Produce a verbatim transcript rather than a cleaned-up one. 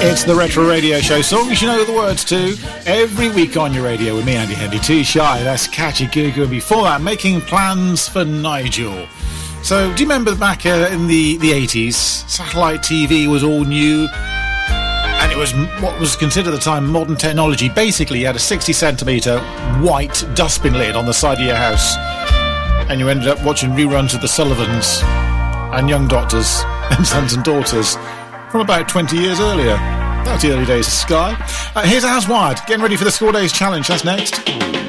It's the Retro Radio Show. Songs you know the words to every week on your radio with me, Andy Hendy. Too Shy, that's Catchy Goo Goo. And before that, Making Plans for Nigel. So, do you remember back uh, in the, the eighties, satellite T V was all new, and it was what was considered at the time modern technology. Basically, you had a sixty centimetre white dustbin lid on the side of your house, and you ended up watching reruns of The Sullivans and Young Doctors and Sons and Daughters from about twenty years earlier. That's the early days of Sky. Uh, here's As Wired, getting ready for the Score Days Challenge. That's next.